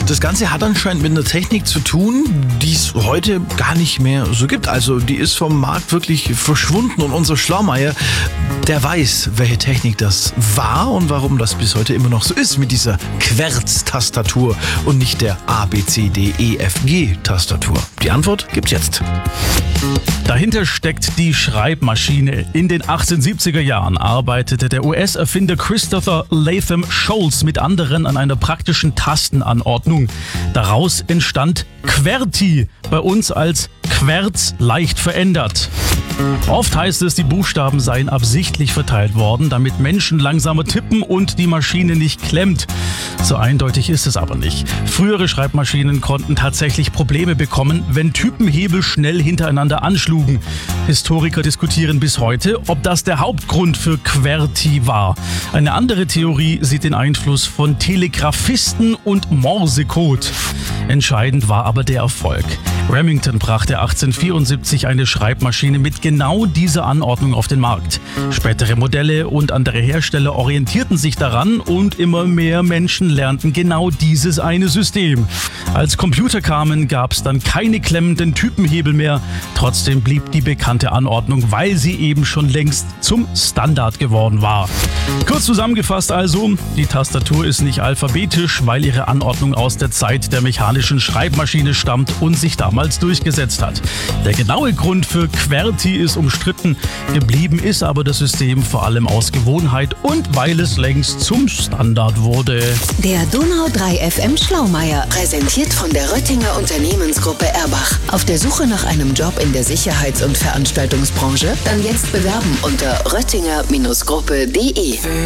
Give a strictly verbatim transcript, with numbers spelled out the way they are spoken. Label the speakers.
Speaker 1: Das Ganze hat anscheinend mit einer Technik zu tun, die es heute gar nicht mehr so gibt. Also die ist vom Markt wirklich verschwunden und unser Schlaumeier, der weiß, welche Technik das war und warum das bis heute immer noch so ist mit dieser Querz-Tastatur und nicht der A B C D E F G-Tastatur. Die Antwort gibt's jetzt.
Speaker 2: Dahinter steckt die Schreibmaschine. In den achtzehnhundertsiebziger Jahren arbeitete der U S-Erfinder Christopher Latham Scholes mit anderen an einer praktischen Tastenanordnung. Daraus entstand QWERTY, bei uns als Querz leicht verändert. Oft heißt es, die Buchstaben seien absichtlich verteilt worden, damit Menschen langsamer tippen und die Maschine nicht klemmt. So eindeutig ist es aber nicht. Frühere Schreibmaschinen konnten tatsächlich Probleme bekommen, wenn Typenhebel schnell hintereinander anschlugen. Historiker diskutieren bis heute, ob das der Hauptgrund für QWERTY war. Eine andere Theorie sieht den Einfluss von Telegrafisten und Morsecode. Entscheidend war aber der Erfolg. Remington brachte achtzehnhundertvierundsiebzig eine Schreibmaschine mit genau dieser Anordnung auf den Markt. Spätere Modelle und andere Hersteller orientierten sich daran und immer mehr Menschen lernten genau dieses eine System. Als Computer kamen, gab es dann keine klemmenden Typenhebel mehr. Trotzdem blieb die bekannte Anordnung, weil sie eben schon längst zum Standard geworden war. Kurz zusammengefasst also, die Tastatur ist nicht alphabetisch, weil ihre Anordnung aus der Zeit der mechanischen Schreibmaschine stammt und sich damals durchgesetzt hat. Der genaue Grund für QWERTY ist umstritten, geblieben ist aber das System vor allem aus Gewohnheit und weil es längst zum Standard wurde.
Speaker 3: Der Donau drei F M Schlaumeier, präsentiert von der Röttinger Unternehmensgruppe Erbach. Auf der Suche nach einem Job in der Sicherheits- und Veranstaltungsbranche? Dann jetzt bewerben unter röttinger Gruppe punkt de.